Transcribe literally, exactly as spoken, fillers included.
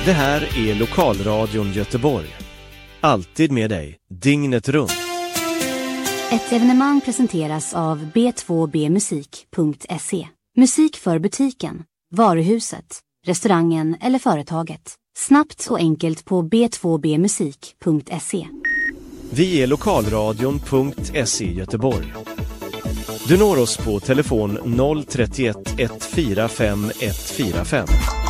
Det här är Lokalradion Göteborg. Alltid med dig, dygnet runt. Ett evenemang presenteras av b två b musik punkt se. Musik för butiken, varuhuset, restaurangen eller företaget. Snabbt och enkelt på b två b musik punkt se. Vi är lokalradion punkt se Göteborg. Du når oss på telefon noll tre ett ett fyra fem ett fyra fem.